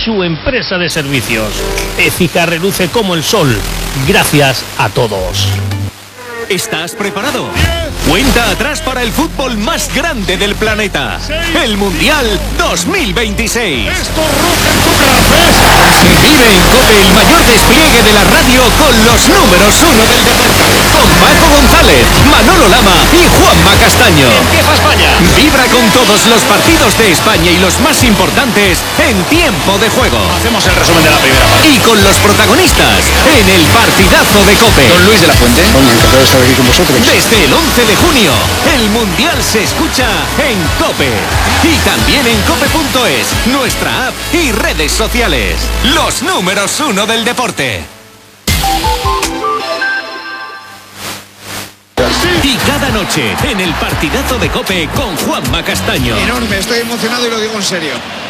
su empresa de servicios. Écija reluce como el sol. Gracias a todos. ¿Estás preparado? Cuenta atrás para el fútbol más grande del planeta. El Mundial 2026. Vive en COPE el mayor despliegue de la radio con los números 1 del deporte. Con Paco González, Manolo Lama y Juanma Castaño. ¡Empieza España! Vibra con todos los partidos de España y los más importantes en tiempo de juego. Hacemos el resumen de la primera parte. Y con los protagonistas en el partidazo de COPE. Don Luis de la Fuente. Bueno, encantado de estar aquí con vosotros. Desde el 11 de junio, el Mundial se escucha en COPE. Y también en cope.es, nuestra app y redes sociales. Los números 1 del deporte. Y cada noche en el partidazo de COPE con Juanma Castaño. Enorme, estoy emocionado y lo digo en serio.